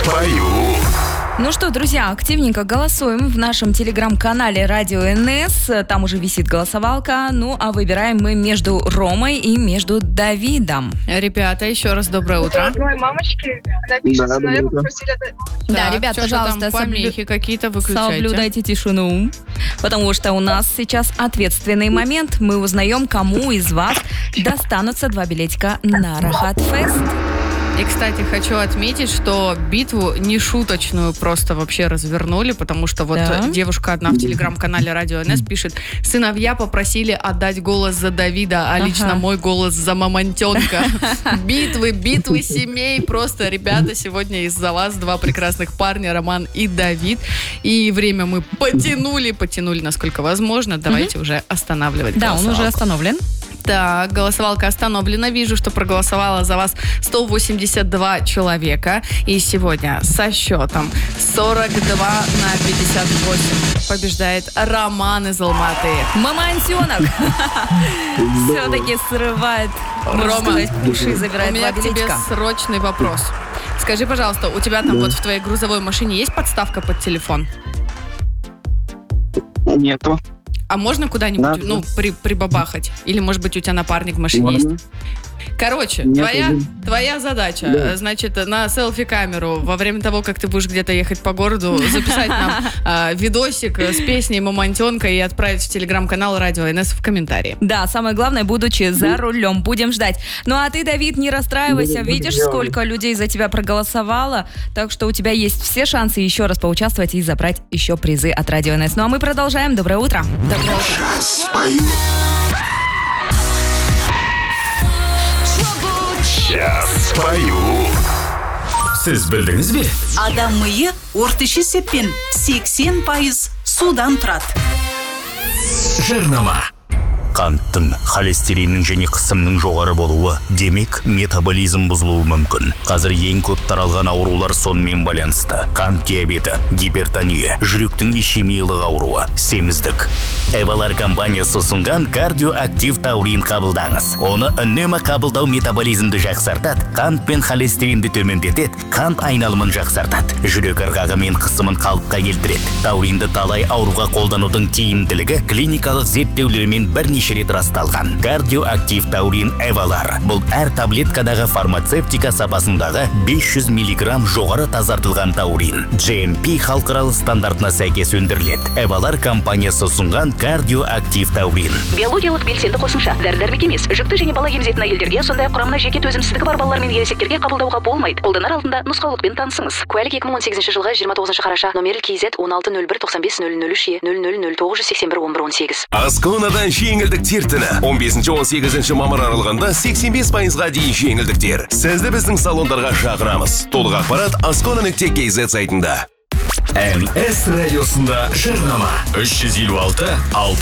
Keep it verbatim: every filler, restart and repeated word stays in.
спою. Ну что, друзья, активненько голосуем в нашем телеграм-канале Радио эн эс. Там уже висит голосовалка. Ну, а выбираем мы между Ромой и между Давидом. Ребята, еще раз доброе утро. Моей мамочки, она пишет, Да, наверное, да. попросили... Да, Так, ребят, что пожалуйста, там помехи соблю- какие-то выключайте. соблюдайте тишину, потому что у нас сейчас ответственный момент. Мы узнаем, кому из вас достанутся два билетика на Рахат Фест. И, кстати, хочу отметить, что битву нешуточную просто вообще развернули, потому что вот Да? девушка одна в телеграм-канале Радио эн эс пишет: сыновья попросили отдать голос за Давида, а Ага. лично мой голос за мамонтенка. Битвы, битвы семей. Просто, ребята, сегодня из-за вас два прекрасных парня, Роман и Давид. И время мы потянули, потянули, насколько возможно. Давайте уже останавливать Да, он уже голосовалку. остановлен. Так, голосовалка остановлена. Вижу, что проголосовало за вас сто восемьдесят два человека. И сегодня со счетом сорок два на пятьдесят восемь побеждает Роман из Алматы. Мамонтенок все-таки срывает, можно Рома, сказать, уши и У забирает меня два к тебе билетика. срочный вопрос. Скажи, пожалуйста, у тебя там вот в твоей грузовой машине есть подставка под телефон? Нету. А можно куда-нибудь, Да. ну, при, прибабахать? Или, может быть, у тебя напарник в машине Можно. есть? Короче, Нет, твоя, один. твоя задача, Да. э, значит, на селфи-камеру во время того, как ты будешь где-то ехать по городу, записать нам э, видосик с песней «Мамонтенка» и отправить в телеграм-канал Радио эн эс в комментарии. Да, самое главное, будучи за рулем. Будем ждать. Ну а ты, Давид, не расстраивайся. Будем Видишь, делать. сколько людей за тебя проголосовало. Так что у тебя есть все шансы еще раз поучаствовать и забрать еще призы от Радио эн эс. Ну а мы продолжаем. Доброе утро. Доброе утро. Спою. Сейчас спою. Сіз білдіңіз бе? Адам миы орташа есеппен сексен пайыз судан тұрады. Жарнама. Қанттың, холестериннің және қысымның жоғары болуы, демек метаболизм бұзылуы мүмкін. Қазір ең көп таралған аурулар сонымен байланысты. Қант диабеті, гипертония, жүректің ишемиялық ауруы, семіздік. Эвалар компаниясы ұсынған кардиоактив таурин қабылдаңыз. Оны үнемі қабылдау метаболизмді жақсартады, қант пен холестеринді төмендетеді, қант айналымын жақсартады, жүрек ырғағы мен қысымын қалыпқа келтіреді. Тауринді талай ауруға қолданудың тиімділігі клиникалық зерттеулермен бірнеше рет расталған. Кардиоактив таурин Эвалар. Бұл әр таблеткадағы фармацевтика сапасындағы бес жүз миллиграмм жоғары тазартылған таурин. джи эм пи халықаралық стандартына сәйкес өндіріледі. Эвалар компаниясы ұсынған кардиоактив таурин. Биологиялық белсенді қосымша, дәрі-дәрмек емес, жүкті және бала емізетін әйелдерге, сондай құрамына жеке төзімсіздігі бар балалар мен ересектерге қабылдауға болмайды. Қолданар алдында нұсқаулықпен танысыңыз. Куәлік екі мың он сегізінші жылғы жиырма тоғызыншы қараша, номері кз он алты нөл бір тоқсан бес нөл нөл үш нөл нөл нөл тоғыз жүз сексен бір он бір он сегіз. Асконадан жеңілдіктер түні. он бесінші он сегізінші мамыр аралығында сексен бес пайызға дейін жеңілдіктер. Сізді біздің салондарға шақырамыз. Толық ақпарат аскона нүкте кз сайтында. эн эс радиосында жарнама. үш жүз елу алты алпыс